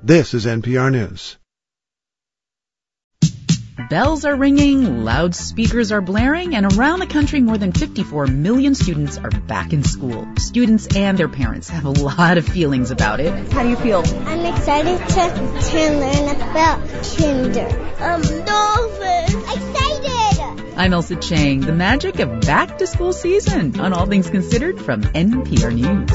This is NPR News. Bells are ringing, loudspeakers are blaring, and around the country more than 54 million students are back in school. Students and their parents have a lot of feelings about it. How do you feel? I'm excited to learn about kinder. Dolphins! Excited! I'm Elsa Chang. The magic of back-to-school season on All Things Considered from NPR News.